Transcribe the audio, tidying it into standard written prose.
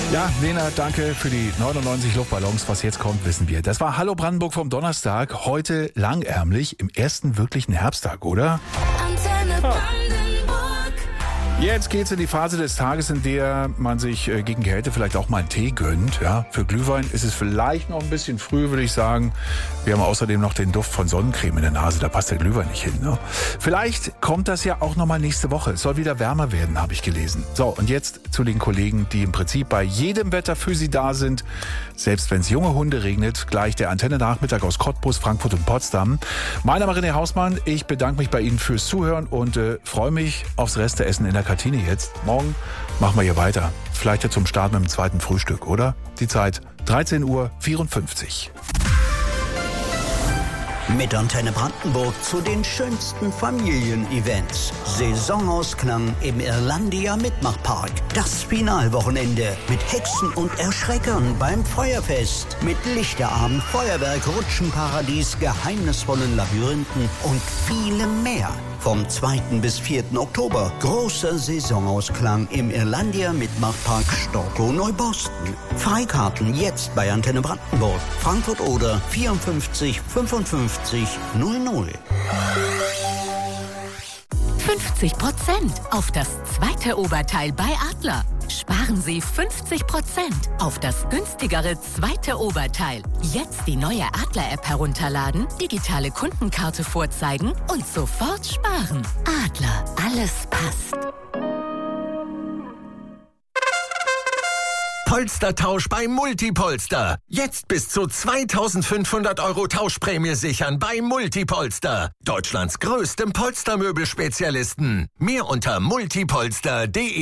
Ja, Lena, danke für die 99 Luftballons. Was jetzt kommt, wissen wir. Das war Hallo Brandenburg vom Donnerstag. Heute langärmlich im ersten wirklichen Herbsttag, oder? Antenne Brandenburg. Jetzt geht's in die Phase des Tages, in der man sich gegen Kälte vielleicht auch mal einen Tee gönnt. Ja, für Glühwein ist es vielleicht noch ein bisschen früh, würde ich sagen. Wir haben außerdem noch den Duft von Sonnencreme in der Nase. Da passt der Glühwein nicht hin. Ne? Vielleicht kommt das ja auch noch mal nächste Woche. Es soll wieder wärmer werden, habe ich gelesen. So, und jetzt zu den Kollegen, die im Prinzip bei jedem Wetter für Sie da sind. Selbst wenn es junge Hunde regnet, gleich der Antenne-Nachmittag aus Cottbus, Frankfurt und Potsdam. Mein Name ist René Hausmann. Ich bedanke mich bei Ihnen fürs Zuhören und freue mich aufs Resteessen in der Kantine jetzt. Morgen machen wir hier weiter. Vielleicht ja zum Start mit dem zweiten Frühstück, oder? Die Zeit 13:54 Uhr. Mit Antenne Brandenburg zu den schönsten Familienevents. Saisonausklang im Irlandia Mitmachpark. Das Finalwochenende mit Hexen und Erschreckern beim Feuerfest. Mit Lichterabend, Feuerwerk, Rutschenparadies, geheimnisvollen Labyrinthen und vielem mehr. Vom 2. bis 4. Oktober. Großer Saisonausklang im Irlandia Mitmachpark Storkow Neuboston. Freikarten jetzt bei Antenne Brandenburg. Frankfurt oder 54 55 00. 50% auf das zweite Oberteil bei Adler. Sparen Sie 50% auf das günstigere zweite Oberteil. Jetzt die neue Adler-App herunterladen, digitale Kundenkarte vorzeigen und sofort sparen. Adler, alles passt. Polstertausch bei Multipolster. Jetzt bis zu 2.500 € Tauschprämie sichern bei Multipolster. Deutschlands größtem Polstermöbelspezialisten. Mehr unter multipolster.de.